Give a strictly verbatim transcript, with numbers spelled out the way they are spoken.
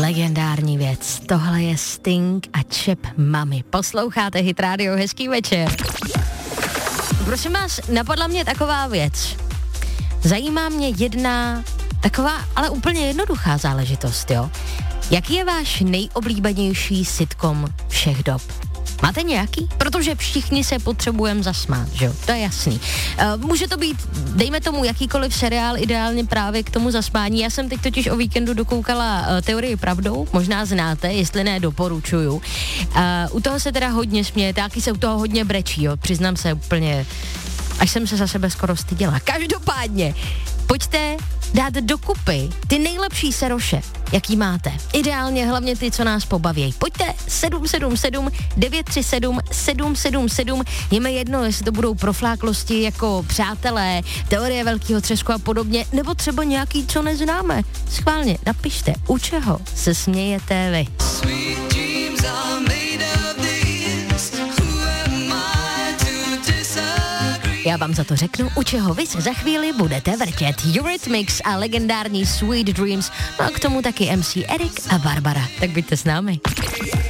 legendární věc. Tohle je Sting a Chip Mami. Posloucháte Hit Radio, hezký večer. Prosím vás, napadla mě taková věc. Zajímá mě jedna taková, ale úplně jednoduchá záležitost, jo. Jaký je váš nejoblíbenější sitcom všech dob? Máte nějaký? Protože všichni se potřebujeme zasmát, že jo? To je jasný. Uh, může to být, dejme tomu, jakýkoliv seriál, ideálně právě k tomu zasmání. Já jsem teď totiž o víkendu dokoukala uh, Teorii pravdou, možná znáte, jestli ne, doporučuju. Uh, u toho se teda hodně směje, taky se u toho hodně brečí, jo? Přiznám se úplně, až jsem se za sebe skoro styděla. Každopádně, pojďte dát dokupy ty nejlepší seroše, jaký máte. Ideálně hlavně ty, co nás pobaví. Pojďte sedm sedm sedm devět tři sedm sedm sedm sedm. Je mi jedno, jestli to budou profláklosti jako Přátelé, Teorie velkého třesku a podobně, nebo třeba nějaký, co neznáme. Schválně, napište, u čeho se smějete vy. Já vám za to řeknu, u čeho vy se za chvíli budete vrtět. Eurythmics a legendární Sweet Dreams, no a k tomu taky em cé Erik a Barbara. Tak buďte s námi.